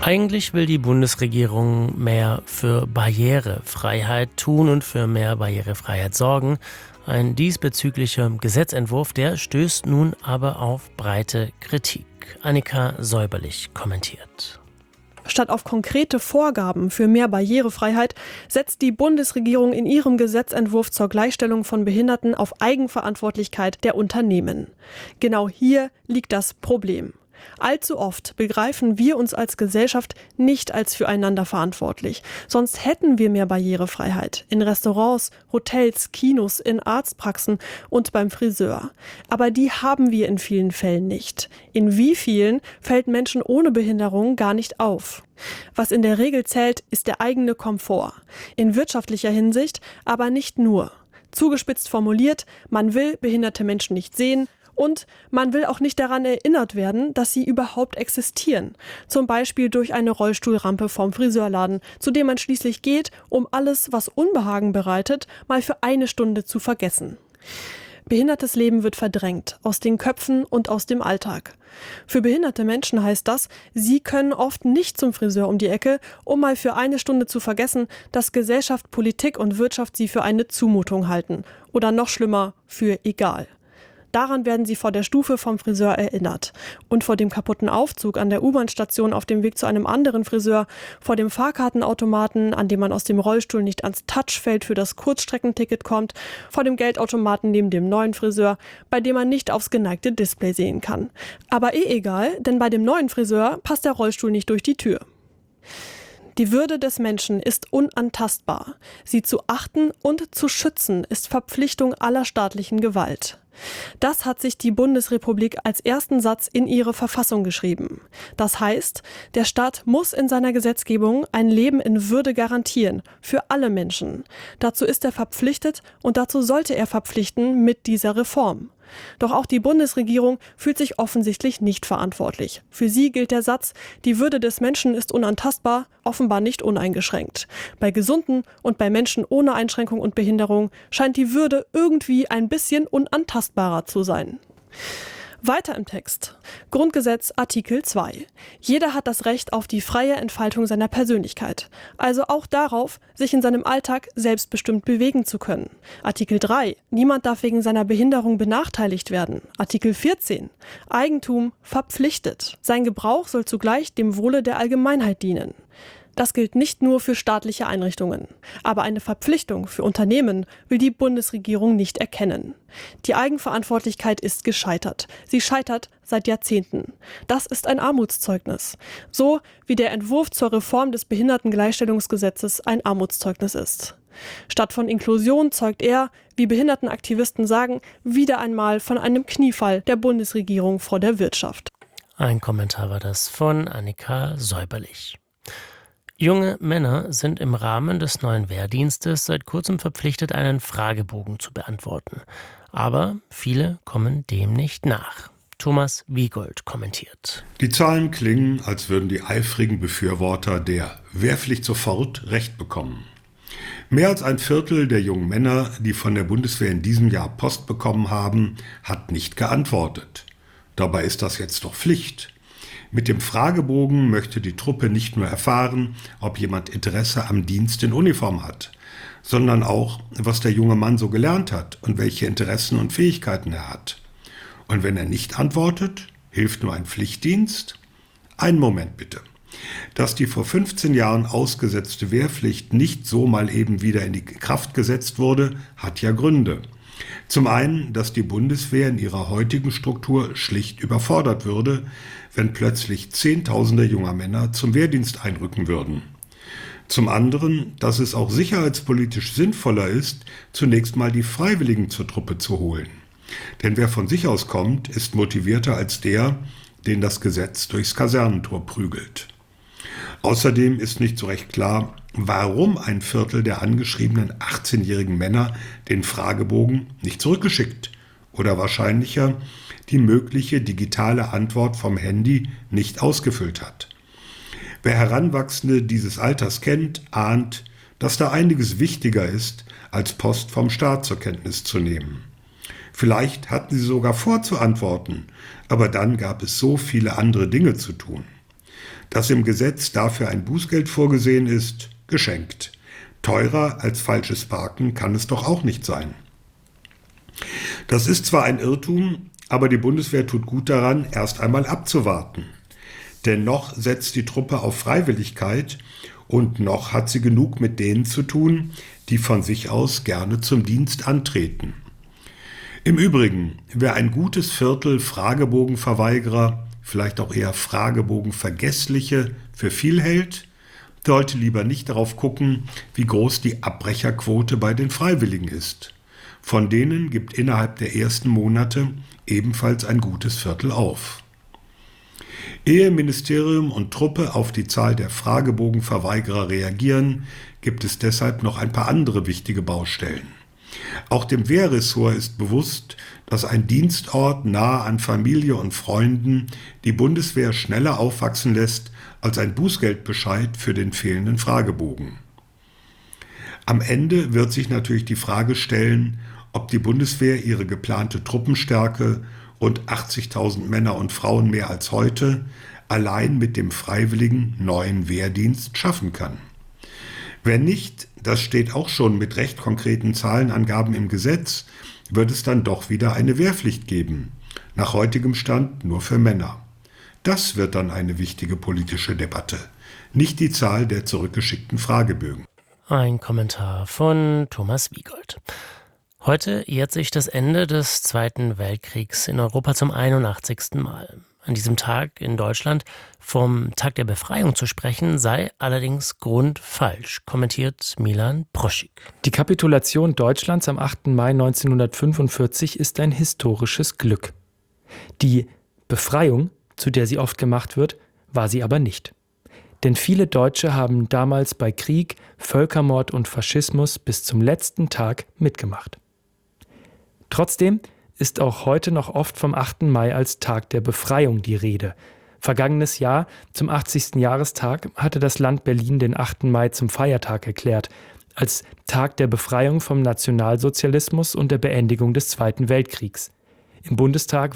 Eigentlich will die Bundesregierung mehr für Barrierefreiheit tun und für mehr Barrierefreiheit sorgen. Ein diesbezüglicher Gesetzentwurf, der stößt nun aber auf breite Kritik. Annika Säuberlich kommentiert. Statt auf konkrete Vorgaben für mehr Barrierefreiheit setzt die Bundesregierung in ihrem Gesetzentwurf zur Gleichstellung von Behinderten auf Eigenverantwortlichkeit der Unternehmen. Genau hier liegt das Problem. Allzu oft begreifen wir uns als Gesellschaft nicht als füreinander verantwortlich. Sonst hätten wir mehr Barrierefreiheit in Restaurants, Hotels, Kinos, in Arztpraxen und beim Friseur. Aber die haben wir in vielen Fällen nicht. In wie vielen fällt Menschen ohne Behinderung gar nicht auf? Was in der Regel zählt, ist der eigene Komfort. In wirtschaftlicher Hinsicht aber nicht nur. Zugespitzt formuliert, man will behinderte Menschen nicht sehen, und man will auch nicht daran erinnert werden, dass sie überhaupt existieren. Zum Beispiel durch eine Rollstuhlrampe vorm Friseurladen, zu dem man schließlich geht, um alles, was Unbehagen bereitet, mal für eine Stunde zu vergessen. Behindertes Leben wird verdrängt, aus den Köpfen und aus dem Alltag. Für behinderte Menschen heißt das, sie können oft nicht zum Friseur um die Ecke, um mal für eine Stunde zu vergessen, dass Gesellschaft, Politik und Wirtschaft sie für eine Zumutung halten. Oder noch schlimmer, für egal. Daran werden sie vor der Stufe vom Friseur erinnert. Und vor dem kaputten Aufzug an der U-Bahn-Station auf dem Weg zu einem anderen Friseur, vor dem Fahrkartenautomaten, an dem man aus dem Rollstuhl nicht ans Touchfeld für das Kurzstreckenticket kommt, vor dem Geldautomaten neben dem neuen Friseur, bei dem man nicht aufs geneigte Display sehen kann. Aber egal, denn bei dem neuen Friseur passt der Rollstuhl nicht durch die Tür. Die Würde des Menschen ist unantastbar. Sie zu achten und zu schützen ist Verpflichtung aller staatlichen Gewalt. Das hat sich die Bundesrepublik als ersten Satz in ihre Verfassung geschrieben. Das heißt, der Staat muss in seiner Gesetzgebung ein Leben in Würde garantieren, für alle Menschen. Dazu ist er verpflichtet und dazu sollte er verpflichten mit dieser Reform. Doch auch die Bundesregierung fühlt sich offensichtlich nicht verantwortlich. Für sie gilt der Satz, die Würde des Menschen ist unantastbar, offenbar nicht uneingeschränkt. Bei Gesunden und bei Menschen ohne Einschränkung und Behinderung scheint die Würde irgendwie ein bisschen unantastbarer zu sein. Weiter im Text. Grundgesetz Artikel 2. Jeder hat das Recht auf die freie Entfaltung seiner Persönlichkeit. Also auch darauf, sich in seinem Alltag selbstbestimmt bewegen zu können. Artikel 3. Niemand darf wegen seiner Behinderung benachteiligt werden. Artikel 14. Eigentum verpflichtet. Sein Gebrauch soll zugleich dem Wohle der Allgemeinheit dienen. Das gilt nicht nur für staatliche Einrichtungen. Aber eine Verpflichtung für Unternehmen will die Bundesregierung nicht erkennen. Die Eigenverantwortlichkeit ist gescheitert. Sie scheitert seit Jahrzehnten. Das ist ein Armutszeugnis. So wie der Entwurf zur Reform des Behindertengleichstellungsgesetzes ein Armutszeugnis ist. Statt von Inklusion zeugt er, wie Behindertenaktivisten sagen, wieder einmal von einem Kniefall der Bundesregierung vor der Wirtschaft. Ein Kommentar war das von Annika Säuberlich. Junge Männer sind im Rahmen des neuen Wehrdienstes seit kurzem verpflichtet, einen Fragebogen zu beantworten. Aber viele kommen dem nicht nach. Thomas Wiegold kommentiert. Die Zahlen klingen, als würden die eifrigen Befürworter der Wehrpflicht sofort Recht bekommen. Mehr als ein Viertel der jungen Männer, die von der Bundeswehr in diesem Jahr Post bekommen haben, hat nicht geantwortet. Dabei ist das jetzt doch Pflicht. Mit dem Fragebogen möchte die Truppe nicht nur erfahren, ob jemand Interesse am Dienst in Uniform hat, sondern auch, was der junge Mann so gelernt hat und welche Interessen und Fähigkeiten er hat. Und wenn er nicht antwortet, hilft nur ein Pflichtdienst? Einen Moment bitte. Dass die vor 15 Jahren ausgesetzte Wehrpflicht nicht so mal eben wieder in die Kraft gesetzt wurde, hat ja Gründe. Zum einen, dass die Bundeswehr in ihrer heutigen Struktur schlicht überfordert würde, wenn plötzlich Zehntausende junger Männer zum Wehrdienst einrücken würden. Zum anderen, dass es auch sicherheitspolitisch sinnvoller ist, zunächst mal die Freiwilligen zur Truppe zu holen. Denn wer von sich aus kommt, ist motivierter als der, den das Gesetz durchs Kasernentor prügelt. Außerdem ist nicht so recht klar, warum ein Viertel der angeschriebenen 18-jährigen Männer den Fragebogen nicht zurückgeschickt oder wahrscheinlicher die mögliche digitale Antwort vom Handy nicht ausgefüllt hat. Wer Heranwachsende dieses Alters kennt, ahnt, dass da einiges wichtiger ist, als Post vom Staat zur Kenntnis zu nehmen. Vielleicht hatten sie sogar vor zu antworten, aber dann gab es so viele andere Dinge zu tun. Dass im Gesetz dafür ein Bußgeld vorgesehen ist, geschenkt. Teurer als falsches Parken kann es doch auch nicht sein. Das ist zwar ein Irrtum, aber die Bundeswehr tut gut daran, erst einmal abzuwarten. Denn noch setzt die Truppe auf Freiwilligkeit und noch hat sie genug mit denen zu tun, die von sich aus gerne zum Dienst antreten. Im Übrigen, wer ein gutes Viertel Fragebogenverweigerer, vielleicht auch eher Fragebogenvergessliche für viel hält, sollte lieber nicht darauf gucken, wie groß die Abbrecherquote bei den Freiwilligen ist. Von denen gibt innerhalb der ersten Monate ebenfalls ein gutes Viertel auf. Ehe Ministerium und Truppe auf die Zahl der Fragebogenverweigerer reagieren, gibt es deshalb noch ein paar andere wichtige Baustellen. Auch dem Wehrressort ist bewusst, dass ein Dienstort nahe an Familie und Freunden die Bundeswehr schneller aufwachsen lässt als ein Bußgeldbescheid für den fehlenden Fragebogen. Am Ende wird sich natürlich die Frage stellen, ob die Bundeswehr ihre geplante Truppenstärke, rund 80.000 Männer und Frauen mehr als heute, allein mit dem freiwilligen neuen Wehrdienst schaffen kann. Wenn nicht, das steht auch schon mit recht konkreten Zahlenangaben im Gesetz, wird es dann doch wieder eine Wehrpflicht geben. Nach heutigem Stand nur für Männer. Das wird dann eine wichtige politische Debatte, nicht die Zahl der zurückgeschickten Fragebögen. Ein Kommentar von Thomas Wiegold. Heute jährt sich das Ende des Zweiten Weltkriegs in Europa zum 81. Mal. An diesem Tag in Deutschland vom Tag der Befreiung zu sprechen, sei allerdings grundfalsch, kommentiert Milan Proschik. Die Kapitulation Deutschlands am 8. Mai 1945 ist ein historisches Glück. Die Befreiung, zu der sie oft gemacht wird, war sie aber nicht. Denn viele Deutsche haben damals bei Krieg, Völkermord und Faschismus bis zum letzten Tag mitgemacht. Trotzdem ist auch heute noch oft vom 8. Mai als Tag der Befreiung die Rede. Vergangenes Jahr, zum 80. Jahrestag, hatte das Land Berlin den 8. Mai zum Feiertag erklärt, als Tag der Befreiung vom Nationalsozialismus und der Beendigung des Zweiten Weltkriegs. Im Bundestag